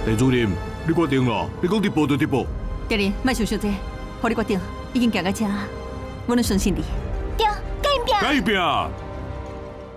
陈主任，你决定了，你讲直播就直播。 家人，莫想这，互你决定，已经行到这，我能相信你。 对，改变。 改变。